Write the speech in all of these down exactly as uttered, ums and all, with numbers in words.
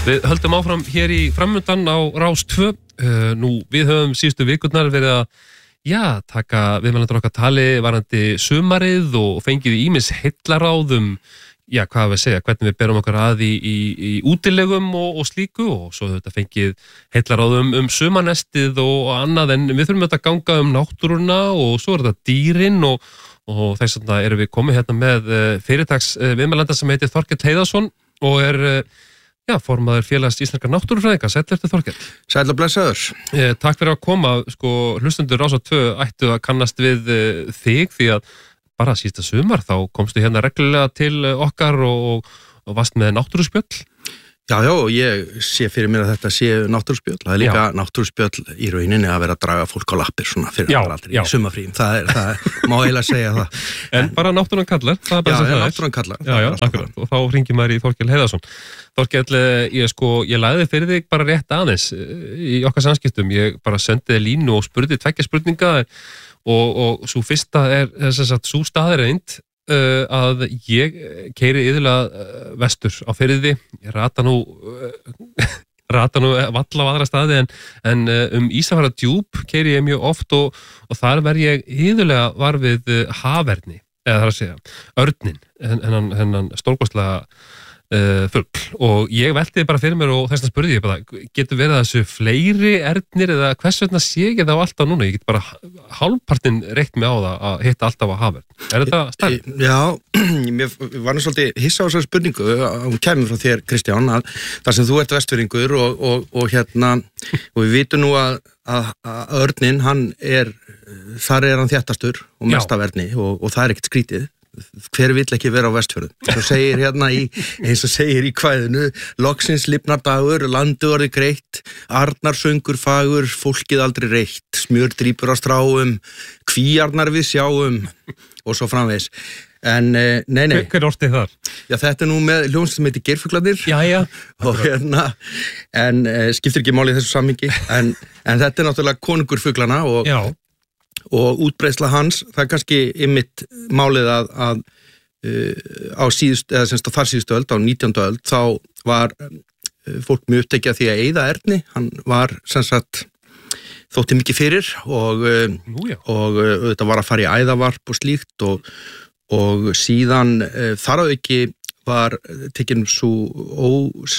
Við höldum áfram hér í framundan á Rás tvö. Uh, nú, við höfum síðustu vikurnar verið að, já, taka viðmælendur okkar tali varandi sumarið og fengið ýmis heillaráðum, já, hvað við segja, hvernig við berum okkar að í, í, í útilegum og, og slíku og svo þetta fengið heillaráðum um sumarnestið og annað, en við þurfum þetta að ganga um náttúruna og svo er þetta dýrin og, og þess vegna erum við komið hérna með fyrirtags viðmælenda sem heitir Þorkell Heiðarsson og er Já, formaður félags íslenskra náttúrufræðinga. Sæll ertu Þorkell. Sæll og blessaður. Eh, takk fyrir að koma. Sko, hlustendur Rásar tvö ættu að kannast við eh, þig því að bara síðasta sumar þá komstu hérna reglulega til okkar og, og varst með náttúruspjöll. Já, já, ég sé fyrir mér að þetta sé náttúruspjöll. Það er líka já. náttúruspjöll í rauninni að vera að draga fólk á lappir svona fyrir já, aldrei í sumafríum. Það er, það er, má eiginlega segja það. En, en bara náttúran kallar. Það er bara já, já, náttúran kallar. Já, já, akkurat. Og þá hringir maður í Þorkell Heiðarsson. Þorkell, ég sko, ég lagði fyrir þig bara rétt aðeins í okkar samskiptum. Ég bara sendiði línu og spurði tveggja spurninga og, og svo fyrsta er þess að svo staðreind Uh, að ég keyri iðulega uh, vestur á firði, ég rata nú uh, rata nú valla á aðra staði en, en uh, um Ísafjarðardjúp keyri ég mjög oft og, og þar verð ég iðulega var við uh, haverni, eða það að segja örnin, hennan, hennan stórkostlega uh, fugl og ég velti bara fyrir mér og þess að spurði ég bara, getur verið þessu fleiri ernir eða hvers vegna sé ég það á alltaf núna, ég get bara hálfpartinn reitt mig á það að hitta alltaf á hafern. Er þetta stærn? Já, mér var nú svolítið hissa á þessari spurningu, hún kemur frá þér Kristján, að þar sem þú ert vestfirðingur og, og, og hérna, og við vitum nú að, að, að örnin, hann er, þar er hann þéttastur og mest af erni og, og það er ekkert skrítið. Hver vill ekki vera á Vestfjörðum? Eins og segir hérna í, eins og segir í kvæðinu, loksins lifnar dagur, landu orðið greitt, arnar söngur fagur, fólkið aldrei reitt, smjör drýpur á stráum, kvíarnar við sjáum og svo framvegis. En nei, nei. Hver ortið þar? Já, þetta er nú með hljómsveit sem heitir Geirfuglarnir. Já, já. Og hérna, en e, skiptir ekki máli í þessu samhengi, en, en þetta er náttúrulega konungur fuglana og já. Og útbreiðsla hans, það er kannski ymmit málið að, að uh, á síðust, eða semst á þar síðustu öld, á nítjándu öld, þá var uh, fólk mjög upptekið að því að eyða erni, hann var sem sagt þótti mikið fyrir og, uh, Nú, og uh, þetta var að fara í æðavarp og slíkt og, og síðan uh, þar á ekki var tekinn svo ó,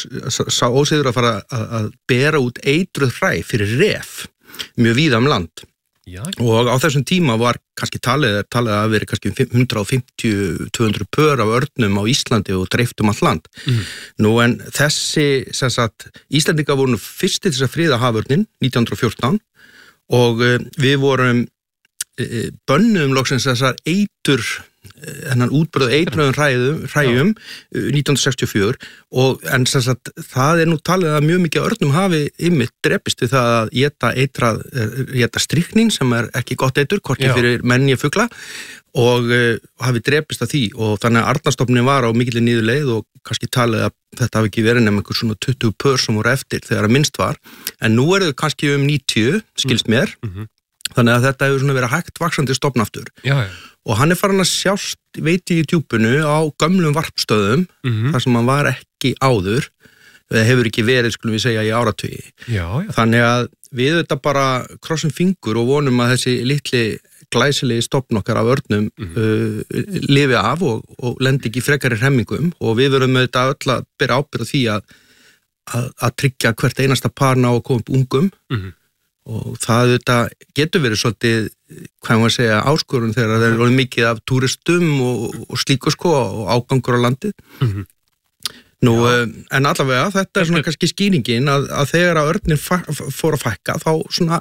sá ósiður að fara að, að bera út eitruð hræ fyrir ref, mjög víða um land. Já. Og á þessum tíma var kannski talið, talið að veri kannski hundrað fimmtíu til tvö hundruð pör af örnum á Íslandi og dreift um allt land. Mm. Nú en þessi, sem sagt, Íslendingar voru fyrst til þess að friða haförnin nítján hundruð og fjórtán og uh, við vorum uh, bönnum loksins þessar eitur hennan útbröðu eitröðum hræðum, hræjum nítján hundruð sextíu og fjögur og en sem sagt það er nú talið að mjög mikið örnum hafi ymmit drepist við það að éta eitrað, éta stryknín sem er ekki gott eitur, hvorki fyrir menn og fugla og uh, hafi drepist að því og þannig að Arnarstofnunin var á mikilli niðurleið og kannski talið að þetta hafi ekki verið nefn einhver svona tuttugu pör sem voru eftir þegar að minnst var en nú eru þau kannski um níutíu, skilst mér mm-hmm. Þannig að þetta hefur svona verið hægt vaxandi stofnaftur já, já. Og hann er farin að sjást, veit ég í djúpunu, á gömlum varpstöðum, mm-hmm. þar sem hann var ekki áður, hefur ekki verið, skulum við segja, í áratugi. Já, já. Þannig að við þetta bara krossum fingur og vonum að þessi litli glæsilegi stofn okkar af örnum mm-hmm. uh, lifi af og, og lendi ekki frekari hremmingum og við verum auðvitað öll að bera ábyrgð á því að, að, að tryggja hvert einasta par ná að koma upp ungum. Mm-hmm. Og það þetta, getur verið svolítið, hvað maður segja, áskorun þegar það er mikið af túristum og, og slíku sko og ágangur á landið. Mm-hmm. Nú, en allavega, þetta er svona kannski skýringin að, að þegar að örnir fór að fækka, þá svona,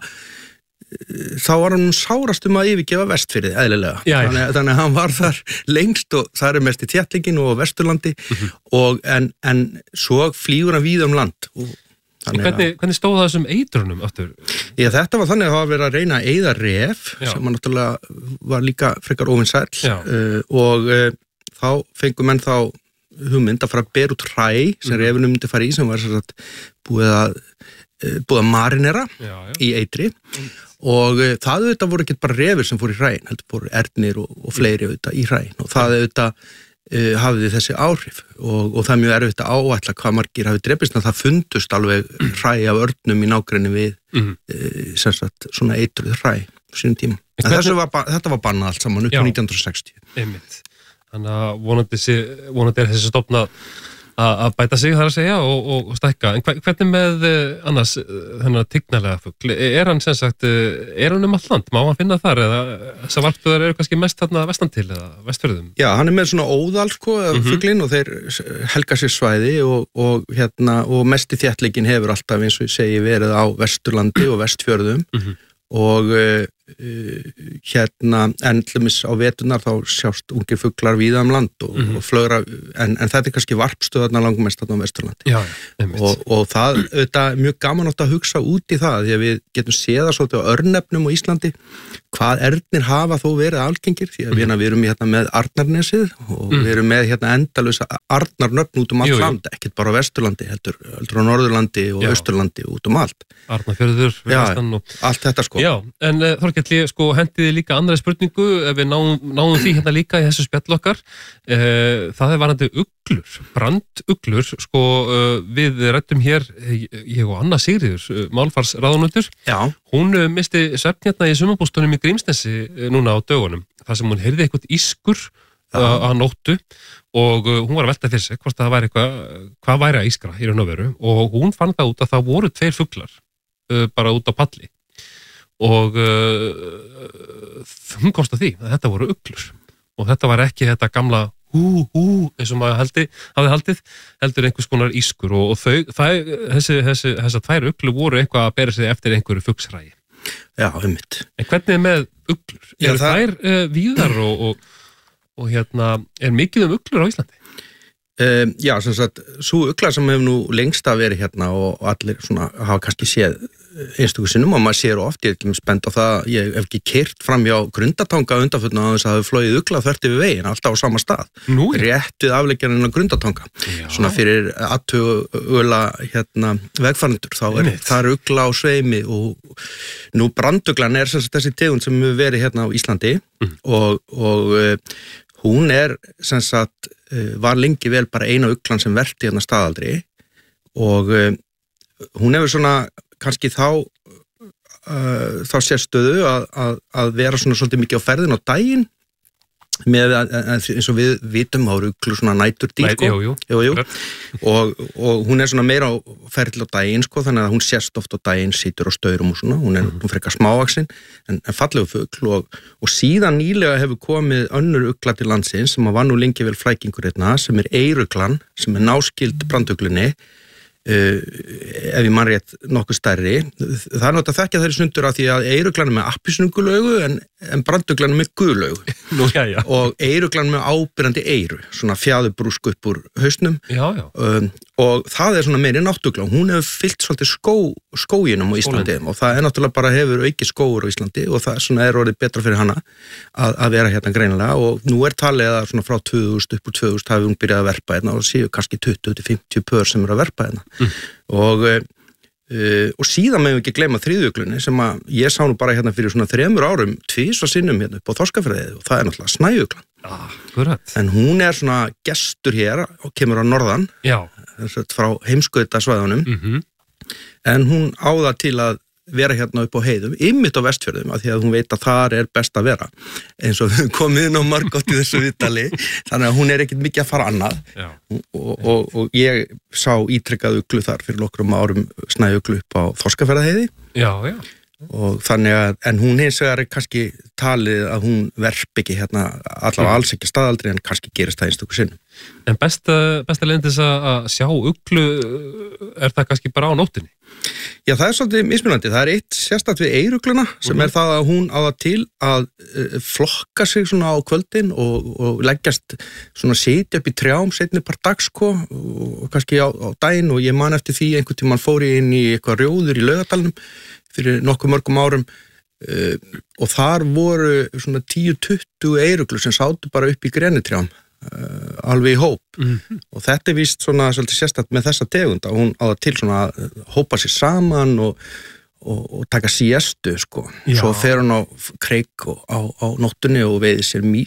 þá var hann sárast um að yfirgefa Vestfirði, eðlilega. Já, já. Þannig, þannig að hann var þar lengst og það er mest í Þéttlingin og Vesturlandi mm-hmm. og en, en svo flýgur hann víða um land og Hvernig, hvernig stóð það þessum eitrunum aftur? Já, þetta var þannig að það var verið að reyna að eyða ref Já. Sem náttúrulega var líka frekar óvinsæll uh, og uh, þá fengum menn þá hugmynd að fara að bera út hræ sem mm. refinu myndi fara í sem var sagt, búið að, uh, búið að marinera já, já. Í eitri mm. og uh, það auðvitað voru ekki bara refir sem fór í hræin, heldur voru ernir og, og fleiri auðvitað í hræin og það auðvitað uh, hafði þessi áhrif og, og það er mjög erfitt að áætla hvað margir hafi drepist, en það fundust alveg hræ af örnum í nágrenni við mm. uh, sem sagt svona eitruð hræ sínum tíma. En hvernig... var, þetta var bannað allt saman upp á nítján hundruð og sextíu. Einmitt. Þannig að vonandi, sé, vonandi er þessi stofna að bæta sig þar að segja og, og stækka. En hvernig með annars þennan tignarlega fugl? Er hann sem sagt, er hann um allt land? Má hann finna þar? Eða þessar varpstöðar eru kannski mest þarna vestan til eða vestfjörðum? Já, hann er með svona óðal sko, mm -hmm. fuglinn og þeir helga sér svæði og, og, hérna, og mesti þéttleikinn hefur alltaf eins og ég segi verið á Vesturlandi og Vestfjörðum mm -hmm. og uh, hérna endlumis á veturnar þá sjást ungir fuglar víða um land og, mm-hmm. og flögra, en, en þetta er kannski varpstöðarna langmest þarna á Vesturlandi já, og, og það auðvitað er mjög gaman átt að hugsa út í það því að við getum séð það svolítið á örnefnum á Íslandi hvað ernir hafa þó verið algengir því að mm-hmm. við erum hérna með Arnarnesið og mm. við erum með hérna endalösa Arnarnöfn út um allt jú, jú. land, ekkert bara á Vesturlandi heldur, heldur á Norðurlandi og Austurlandi út um allt. Arnarfjörður og... allt þetta sko. Já, en uh, Þorkell, sko hendiði líka andra spurningu ef við náum, náum því hérna líka í þessu spjall okkar uh, það er varandi uglur, branduglur sko uh, við rættum hér ég og Anna Sigríður uh, málfarsráðunautur, hún uh, misti svefn hérna í sumarbústunum í Grímsnesi uh, núna á dögunum, þar sem hún heyrði eitthvað ískur uh, að nóttu og uh, hún var að velta fyrir sig hvort það væri eitthvað, hvað væri að ískra í raun og veru og hún fann það út að það voru tveir fuglar uh, bara út á palli og uh, hún komst að því að þetta voru uglur og þetta var ekki þetta gamla hú hú eins og maður haldi, hafði haldið heldur einhvers konar ískur og, og þau, það, þessi, þessi, þessar tvær uglur voru eitthvað að bera sig eftir einhverju fuglshræi. Já, einmitt. En hvernig er með uglur? Já, eru það... þær uh, víðar og, og, og hérna, er mikið um uglur á Íslandi? Um, já, sem sagt, svo ugla sem hefur nú lengst að vera hérna og allir svona hafa kannski séð einstöku sinnum og maður sér oft, ég er ekki með spennt á það, ég hef ekki keyrt fram hjá Grundartanga undanfötna á þess að það hefur flogið ugla þvert yfir veginn, alltaf á sama stað. Nú, rétt við afleggjarinn á Grundartanga. Já. Svona fyrir athugula hérna vegfarendur, þá er það ugla á sveimi og nú branduglan er sem sagt þessi tegund sem hefur verið hérna á Íslandi mm. og, og uh, hún er sem sagt uh, var lengi vel bara eina uglan sem verti hérna staðaldri og uh, hún hefur svona kannski þá uh, þá sérstöðu að, að, að vera svona svolítið mikið á ferðin á daginn með að, að, eins og við vitum á uglur svona næturdýr sko. jú, jú. Jú, jú. Og, og hún er svona meira á ferðin á daginn sko, þannig að hún sérst oft á daginn, situr á staurum og svona, hún er mm. frekar smávaksin en, en fallegu fugl og, og síðan nýlega hefur komið önnur ugla til landsins sem var nú lengi vel flækingur hérna, sem er eyruglan, sem er náskild branduglinni Uh, ef ég man rétt nokkuð stærri það er náttúrulega þekkja þeirri sundur að því að eyruglan er með appisnugul augu en, en branduglan er með gul augu Nú, já, já. og eyruglan með ábyrjandi eyru svona fjaðurbrúsk upp úr hausnum já, já. Um, og það er svona meiri náttugla hún hefur fyllt svolítið skó, skóginum á Íslandi Skólandi. Og það er náttúrulega bara hefur aukið skógur á Íslandi og það svona er orðið betra fyrir hana að, að vera hérna greinilega og nú er talið að svona frá tvö þúsund upp úr tvö þúsund hafi hún byrjað að verpa hérna og séu kannski tuttugu til fimmtíu pör sem eru að verpa hérna Mm. og uh, og síðan meðum við ekki gleyma þriðjuglunni sem að ég sá nú bara hérna fyrir svona þremur árum tvisvar sinnum hérna upp á Þorskafirði og það er náttúrulega snæuglan ah, en hún er svona gestur hér og kemur á norðan frá heimskautasvæðunum mm-hmm. en hún á það til að vera hérna upp á heiðum, ymmit á Vestfjörðum af því að hún veit að þar er best að vera eins og við komum inn á margótt í þessu viðtali, þannig að hún er ekkit mikið að fara annað og, og, og ég sá ítrykkað uglu þar fyrir nokkrum árum snæuglu upp á Þorskafjarðarheiði já, já. og þannig að, en hún hins vegar er kannski talið að hún verp ekki hérna allavega alls ekki staðaldri en kannski gerist það einstöku sinnum. En besta, besta leiðin til að sjá uglu er það kannski bara á nóttinni? Já, það er svolítið mismunandi. Það er eitt sérstakt við eyrugluna sem mm-hmm. er það að hún á það til að uh, flokka sig svona á kvöldin og, og leggjast svona sitja upp í trjám seinni par dagsko og, og kannski á, á daginn og ég man eftir því einhvern tímann fór ég inn í eitthvað rjóður í Laugardalnum fyrir nokkuð mörgum árum uh, og þar voru svona tíu til tuttugu eyruglu sem sátu bara upp í grenitrjám Uh, alveg í hóp mm-hmm. og þetta er víst svona svolítið sérstætt með þessa tegund að hún á það til svona að hópa sér saman og, og, og taka siestu sko, Já. Svo fer hún á kreik á, á nóttunni og veiði sér mís og,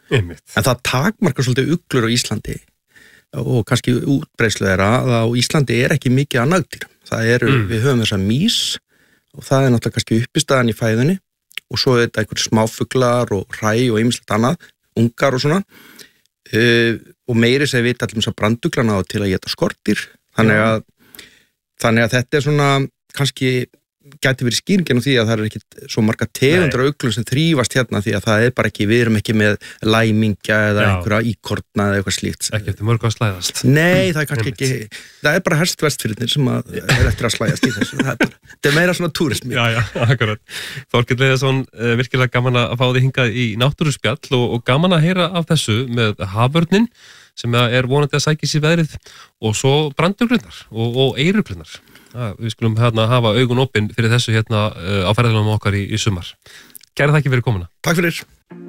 Einmitt. En það takmarkar svolítið uglur á Íslandi og kannski útbreiðslu þeirra að á Íslandi er ekki mikið að nagdýr. Það eru, mm. við höfum þessa mýs og það er náttúrulega kannski uppistaðan í fæðunni og svo er þetta einhverjum smáfuglar og hræ og ýmislegt annað, ungar og svona uh, og meiri sem við allir að branduglana á til að geta skortir. Þannig að, þannig að þetta er svona kannski gæti verið skýringin á því að það er ekkit svo marga tegundur af uglum sem þrífast hérna því að það er bara ekki, við erum ekki með læmingja eða Já. einhverja íkorna eða eitthvað slíkt. Ekki eftir mörg að slæðast. Nei, það er kannski ekki, það er bara helst vestfirðinir sem að er eftir að slæðast í þessu. Það er, bara, það er meira svona túrismi. Já, já, akkurat. Þorkell Leðarsson, virkilega gaman að fá þig hingað í náttúruspjall og, og gaman að heyra af þessu með haförnin sem er vonandi að sækja sér veðrið og svo branduglurnar og, og eyruglunar. Ja, við skulum hérna hafa augun opin fyrir þessu hérna uh, á ferðalöfum okkar í, í sumar. Kæra þakki fyrir komuna. Takk fyrir.